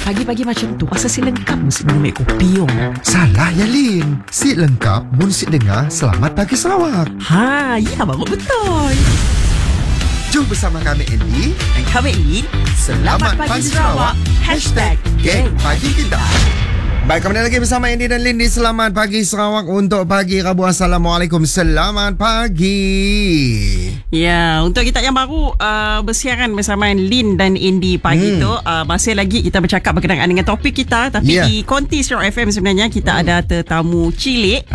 pagi-pagi macam tu asal si lengkap mesti minum kopi yong. Salah ya Lin. Si lengkap mun si dengar Selamat Pagi Sarawak. Ha, ya baru betul. Jom bersama kami Andy Dan kami Lin, Selamat Pagi Sarawak. Geng Pagi Kita. Baik, kembali lagi bersama Andy dan Lin di Selamat Pagi Sarawak untuk pagi Rabu. Assalamualaikum, selamat pagi. Ya, untuk kita yang baru bersiaran bersama Lin dan Andy pagi tu, masih lagi kita bercakap berkenaan dengan topik kita, tapi di Konti Star FM sebenarnya kita ada tetamu cilik.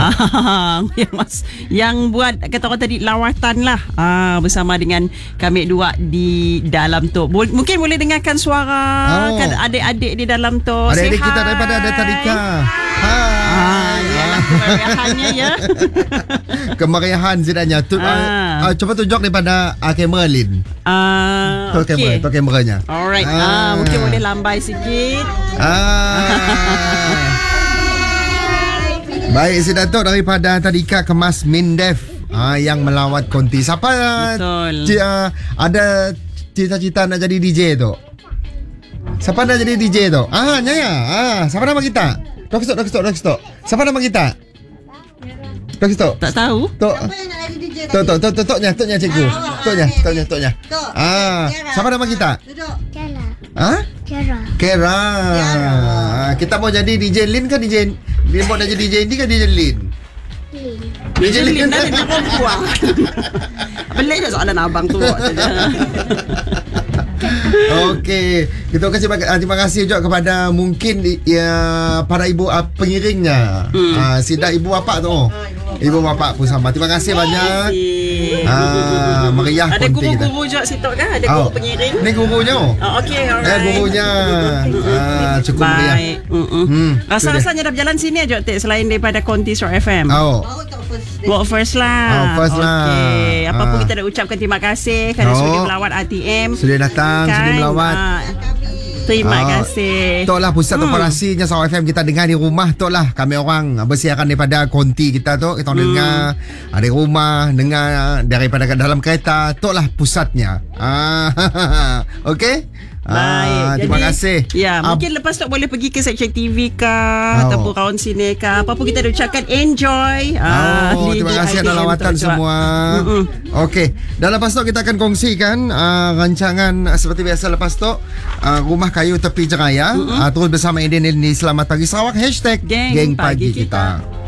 Yang buat kata orang tadi lawatan lah bersama dengan kami dua di dalam tu. Mungkin boleh dengarkan suara kan adik-adik di dalam tu. Adik-adik kita daripada ada Tadika. Kemeriahannya ya. Kemeriahan sebenarnya. Cuba tunjuk daripada kamera Lin. Okay. Tu kameranya. Alright. Mungkin boleh lambai sikit. Baik, si Datuk daripada Tadika Kemas Mindef yang melawat konti. Siapa ada cita-cita nak jadi DJ tu? Siapa nak jadi DJ tu? Nyaya. Siapa nama kita? Dok. Siapa nama kita? Dok. Tak tahu. Toknya cikgu. Toknya. Siapa nama kita? Kera. Kita mau jadi DJ Lin kan DJ? Dia mau jadi DJ Indi kan DJ Lin? DJ Lin dah dia perempuan. Pelik je soalan abang tu. Okey, kita kasih terima kasih juga kepada mungkin para ibu pengiringnya. Sida ibu bapa tu. Ibu bapa pun sama. Terima kasih banyak. Meriah ada konti kita. Ada guru-guru juga situ kan? Ada guru pengiring. Ni gurunya. Okey, alright. Gurunya. Cukup meriah. Rasa-rasanya dah berjalan sini aja selain daripada Konti Star FM. Walk first lah. Okey. Apa pun kita dah ucapkan terima kasih kerana sudah melawat RTM. Sudah datang, sudah melawat. Terima kasih. Tok lah pusat operasinya Sarawak FM kita dengar di rumah. Tok lah kami orang bersiaran daripada konti kita tu. Kita dengar di rumah, dengar daripada dalam kereta. Tok lah pusatnya. Okey. Baik. Terima kasih. Ya, mungkin lepas tu boleh pergi ke Section TV ke ataupun kawan sini ke. Apa pun kita dah ucapkan enjoy. Terima kasih atas lawatan semua. Okey. Dan lepas tu kita akan kongsikan rancangan seperti biasa lepas tu Rumah Kayu Tepi Jeraya. Terus bersama Eden di Selamat Pagi Sarawak #Geng Pagi Kita.